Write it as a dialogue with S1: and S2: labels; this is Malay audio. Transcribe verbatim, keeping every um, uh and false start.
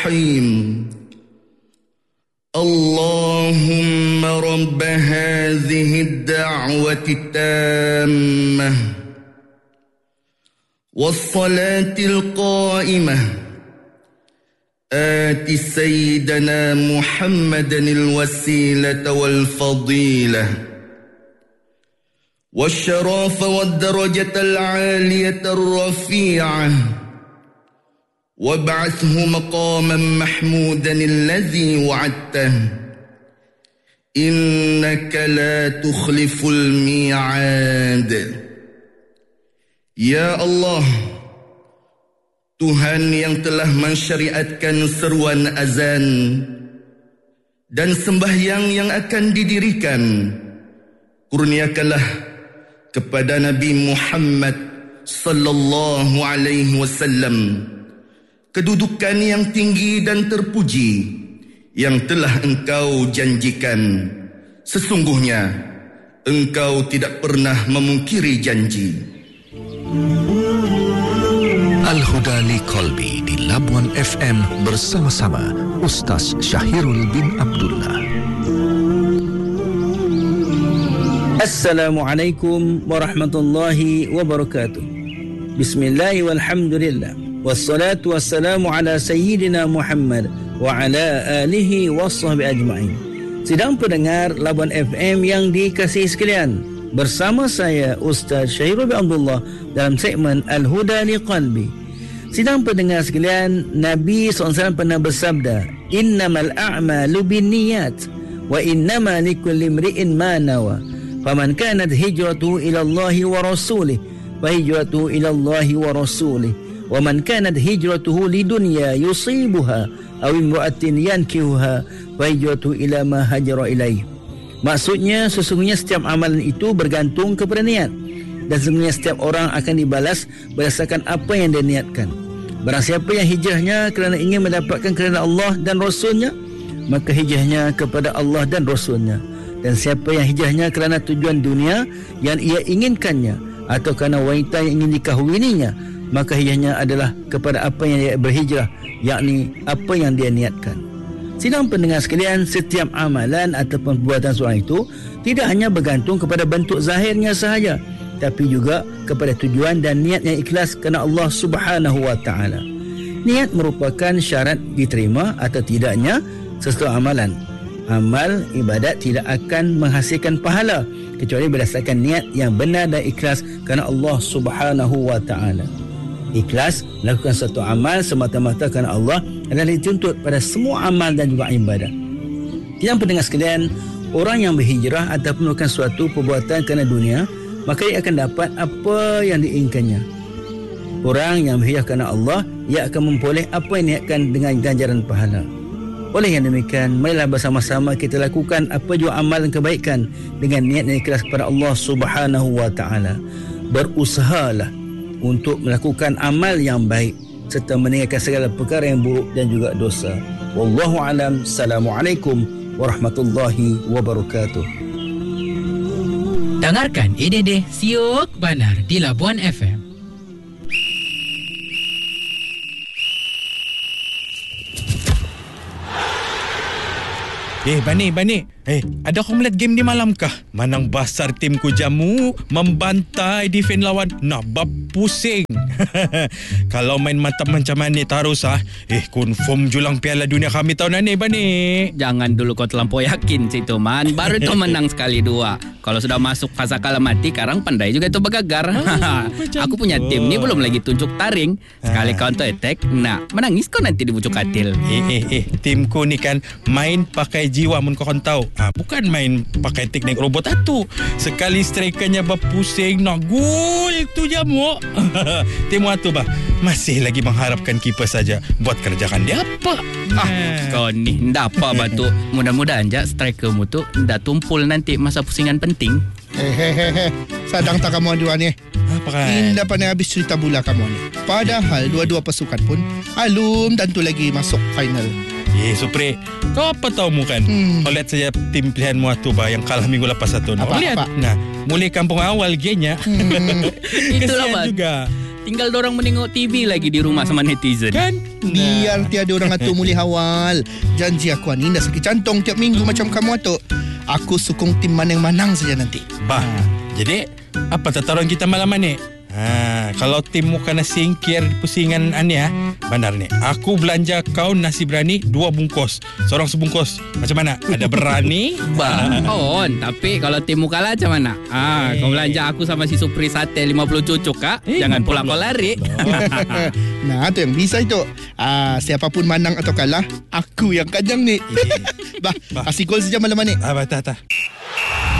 S1: الرحيم اللهم رب هذه الدعوة التامة والصلاة القائمة آت سيدنا محمدا الوسيلة والفضيلة والشرف والدرجة العالية الرفيعة وابعثه مقاما محمودا الذي وعدته إنك لا تخلف الميعاد. Ya Allah, Tuhan yang telah mensyariatkan seruan azan dan sembahyang yang akan didirikan, kurniakanlah kepada Nabi Muhammad sallallahu alaihi wasallam kedudukan yang tinggi dan terpuji yang telah Engkau janjikan. Sesungguhnya Engkau tidak pernah memungkiri janji.
S2: Al-Huda li Qalbi di Labuan F M bersama-sama Ustaz Syahirul bin Abdullah.
S3: Assalamualaikum warahmatullahi wabarakatuh. Bismillah walhamdulillah. Wassalatu wassalamu ala sayyidina Muhammad wa ala alihi wasahbihi ajma'in. Sidang pendengar Labuan F M yang dikasihi sekalian, bersama saya Ustaz Syahirul bin Abdullah dalam segmen Al-Huda li Qalbi. Sidang pendengar sekalian, Nabi sallallahu alaihi wasallam pernah bersabda, innamal a'malu binniyat wa innama likulli imri'in ma nawa. Faman kanat hijratuhu ila Allahi wa rasulih fa hijratuhu ila Allahi wa rasulih wa man kanat hijratuhu lidunya yusibuha aw imra'atin yankihuha fa hijratuhu ila ma hajara ilaih. Maksudnya, sesungguhnya setiap amalan itu bergantung kepada niat, dan sesungguhnya setiap orang akan dibalas berdasarkan apa yang dia niatkan. Barang siapa yang hijrahnya kerana ingin mendapatkan kerana Allah dan Rasulnya, maka hijrahnya kepada Allah dan Rasulnya. Dan siapa yang hijrahnya kerana tujuan dunia yang ia inginkannya atau kerana wanita yang ingin dikahwininya, maka hijrahnya adalah kepada apa yang dia berhijrah, yakni apa yang dia niatkan. Sidang pendengar sekalian, setiap amalan ataupun perbuatan seorang itu tidak hanya bergantung kepada bentuk zahirnya sahaja, tapi juga kepada tujuan dan niat yang ikhlas kerana Allah Subhanahu wa taala. Niat merupakan syarat diterima atau tidaknya sesuatu amalan. Amal ibadat tidak akan menghasilkan pahala kecuali berdasarkan niat yang benar dan ikhlas kerana Allah Subhanahu wa taala. Ikhlas melakukan satu amal semata-mata kerana Allah adalah dituntut pada semua amal dan juga ibadat. Yang pendengar sekalian, orang yang berhijrah ataupun melakukan suatu perbuatan kerana dunia, maka ia akan dapat apa yang diinginkannya. Orang yang berhijrah kerana Allah, ia akan memperoleh apa yang niatkan dengan ganjaran pahala. Oleh yang demikian, marilah bersama-sama kita lakukan apa jua amalan kebaikan dengan niat yang ikhlas kepada Allah Subhanahu wa taala. Berusahalah untuk melakukan amal yang baik serta meninggalkan segala perkara yang buruk dan juga dosa. Wallahu alam. Assalamualaikum warahmatullahi wabarakatuh.
S4: Dengarkan ini deh Siok Banar di Labuan F M.
S5: Eh, Bani, Bani. Eh, ada kau melihat game di malam kah? Manang basar timku jamu membantai defend lawan. Nak bab pusing. Kalau main mantap macam ni terus ah. Eh, confirm julang Piala Dunia kami tahun ni, Bani.
S6: Jangan dulu kau terlampau yakin situ, Man. Baru tu menang sekali dua. Kalau sudah masuk fasa kalah mati, karang pandai juga itu bergagar. Aku punya tim ni belum lagi tunjuk taring. Sekali counter attack, nak menangis kau nanti di bucuk katil.
S5: Eh, eh, eh. Timku ni kan main pakai jiwa, mun kau tahu. Ha, bukan main pakai teknik robot atu. Sekali strikernya berpusing, nak gol tu jamu. Tim atu bah masih lagi mengharapkan kiper saja buat kerjakan dia apa.
S6: Ah, kau ni ndak apa batu. Mudah-mudahan je strikermu tu ndak tumpul nanti masa pusingan penting.
S7: Hehehe. Sadang tak kamu dua ni.
S5: Apa kan?
S7: Indah pandai habis cerita bola kamu ni. Padahal dua-dua pasukan pun alum tentu lagi masuk final.
S5: Eh, Supri, kau apa tahu mu kan? Hmm. Kau lihat saja tim pilihanmu tu bah yang kalah minggu lepas satu.
S7: Apa,
S5: lihat.
S7: apa?
S5: Nah, mulai kampung awal genya. Hmm.
S6: Itulah bah. Juga. Tinggal dorang menengok T V lagi di rumah sama netizen.
S5: Kan?
S7: Biar tiada orang atur muli awal. Janji aku ni dah sakit jantung tiap minggu macam kamu atuk. Aku sokong tim manang-manang saja nanti.
S5: Bah, jadi apa tataran kita malam ni? Ha, kalau tim mu kena singkir pusingan Ania, benar ni. Aku belanja kau nasi berani dua bungkus. Seorang sebungkus. Macam mana? Ada berani?
S6: Bah. Oh, tapi kalau tim mu kalah macam mana? Ah, eh. Kau belanja aku sama si Supri sate lima puluh cucuk kak. Eh, Jangan pula kau lari.
S7: Nah, tu yang bisa itu. Ah, siapapun menang atau kalah, aku yang kajang ni. bah, bah, kasih gol saja malam ni.
S5: Ah, bah, tak, tak.